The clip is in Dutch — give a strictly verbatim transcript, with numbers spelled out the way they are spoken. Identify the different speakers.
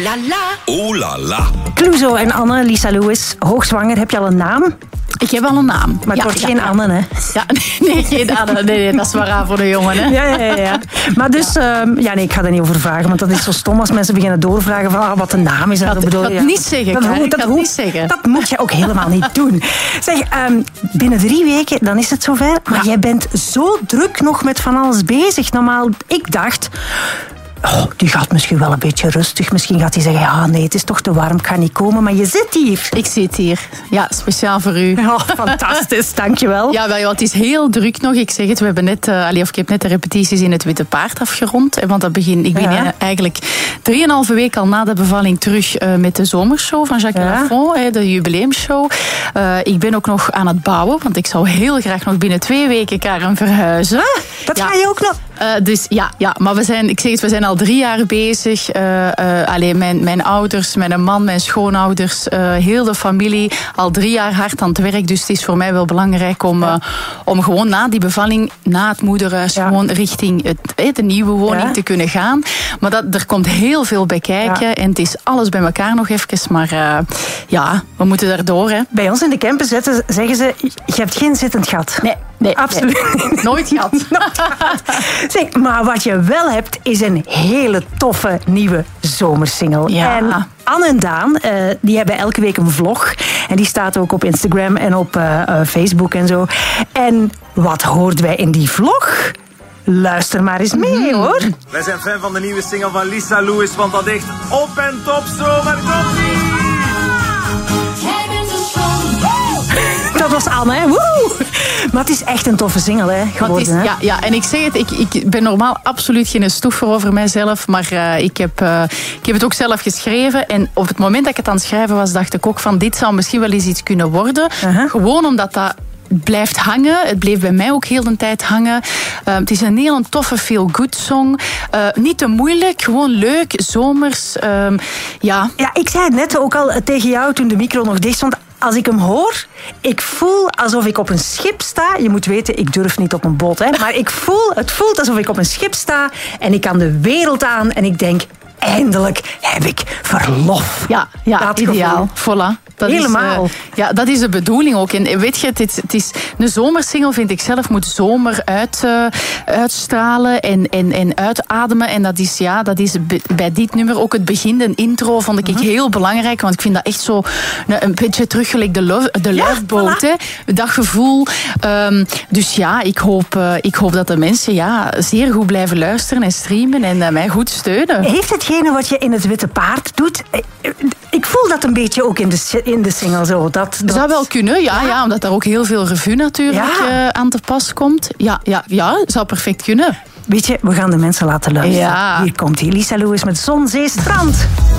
Speaker 1: la la.
Speaker 2: Oh la la.
Speaker 3: Clouseau en Anne, Lisa Lewis, hoogzwanger. Heb je al een naam?
Speaker 4: Ik heb al een naam.
Speaker 3: Maar het
Speaker 4: ja,
Speaker 3: wordt
Speaker 4: ja,
Speaker 3: geen
Speaker 4: ja.
Speaker 3: Anne, hè?
Speaker 4: Ja, nee, geen Anne. Nee, nee, dat is maar aan voor de jongen, hè?
Speaker 3: Ja, ja, ja. Maar dus, ja. Um, ja, nee, ik ga er niet over vragen, want dat is zo stom als mensen beginnen doorvragen van ah, wat de naam is.
Speaker 4: Ik
Speaker 3: dat bedoel,
Speaker 4: ga het
Speaker 3: ja.
Speaker 4: niet zeggen,
Speaker 3: dat,
Speaker 4: Karin,
Speaker 3: dat,
Speaker 4: ik ga het niet zeggen.
Speaker 3: Dat moet je ook helemaal niet doen. Zeg, um, binnen drie weken, dan is het zover. Maar ja. jij bent zo druk nog met van alles bezig. Normaal, ik dacht... Oh, die gaat misschien wel een beetje rustig. Misschien gaat hij zeggen, ja nee, het is toch te warm, ik ga niet komen. Maar je zit hier.
Speaker 4: Ik zit hier. Ja, speciaal voor u.
Speaker 3: Oh, fantastisch, dankjewel.
Speaker 4: Ja, wel, het is heel druk nog. Ik zeg het, we hebben net, uh, allee, of ik heb net de repetities in het Witte Paard afgerond. Hè, want dat begin, ik ben ja. eigenlijk drieënhalve week al na de bevalling terug uh, met de zomershow van Jacques ja. Lafont, hè, de jubileumshow. Uh, ik ben ook nog aan het bouwen, want ik zou heel graag nog binnen twee weken Karen verhuizen.
Speaker 3: Ah, dat ja. ga je ook nog...
Speaker 4: Uh, dus ja, ja, maar we zijn, ik zeg het, we zijn al drie jaar bezig. Uh, uh, alleen mijn, mijn ouders, mijn man, mijn schoonouders, uh, heel de familie, al drie jaar hard aan het werk. Dus het is voor mij wel belangrijk om, uh, om gewoon na die bevalling, na het moederhuis, ja. gewoon richting het, de nieuwe woning ja. te kunnen gaan. Maar dat, er komt heel veel bij kijken ja. en het is alles bij elkaar nog even. Maar uh, ja, we moeten daardoor. Hè.
Speaker 3: Bij ons in de camper zetten, zeggen ze, je hebt geen zittend gat.
Speaker 4: Nee. Nee,
Speaker 3: absoluut
Speaker 4: nee. Nooit gehad.
Speaker 3: Nooit gehad. Zeg, maar wat je wel hebt, is een hele toffe nieuwe zomersingle.
Speaker 4: Ja.
Speaker 3: En Anne en Daan, uh, die hebben elke week een vlog. En die staat ook op Instagram en op uh, uh, Facebook en zo. En wat hoorden wij in die vlog? Luister maar eens mee, mm. hoor.
Speaker 5: Wij zijn fan van de nieuwe single van Lisa Lewis, want dat echt op en top zomer komt.
Speaker 3: Dat was Anne, hè? Woe! Maar het is echt een toffe single, hè? Geworden,
Speaker 4: is,
Speaker 3: hè?
Speaker 4: Ja, ja, en ik zeg het, ik, ik ben normaal absoluut geen stoeffer over mijzelf, maar uh, ik, heb, uh, ik heb het ook zelf geschreven. En op het moment dat ik het aan het schrijven was, dacht ik ook van dit zou misschien wel eens iets kunnen worden. Uh-huh. Gewoon omdat dat blijft hangen. Het bleef bij mij ook heel de tijd hangen. Uh, het is een heel toffe feel-good song. Uh, niet te moeilijk, gewoon leuk, zomers. Uh, ja.
Speaker 3: ja, ik zei het net ook al tegen jou toen de micro nog dicht stond. Als ik hem hoor, ik voel alsof ik op een schip sta. Je moet weten, ik durf niet op een boot, hè. Maar ik voel, het voelt alsof ik op een schip sta en ik kan de wereld aan en ik denk, eindelijk heb ik verlof.
Speaker 4: Ja, ja dat ideaal. Voilà. Dat
Speaker 3: Helemaal.
Speaker 4: Is, uh, ja, dat is de bedoeling ook. En weet je, het is, het is een zomersingle, vind ik zelf, moet zomer uit, uh, uitstralen en, en, en uitademen. En dat is, ja, dat is be, bij dit nummer ook het begin, de intro, vond ik uh-huh. heel belangrijk. Want ik vind dat echt zo een, een beetje teruggelijk de, love, de ja, loveboat. Voilà. Hè, dat gevoel. Um, dus ja, ik hoop, uh, ik hoop dat de mensen ja, zeer goed blijven luisteren en streamen en uh, mij goed steunen.
Speaker 3: Heeft hetgene wat je in het Witte Paard doet... Ik voel dat een beetje ook in de, in de single zo. Dat, dat...
Speaker 4: zou wel kunnen, ja, ja. ja. Omdat daar ook heel veel revue natuurlijk ja. uh, aan te pas komt. Ja, ja, ja, zou perfect kunnen.
Speaker 3: Weet je, we gaan de mensen laten luisteren.
Speaker 4: Ja.
Speaker 3: Hier komt die Lisa Lewis met Zon, Zee, Strand.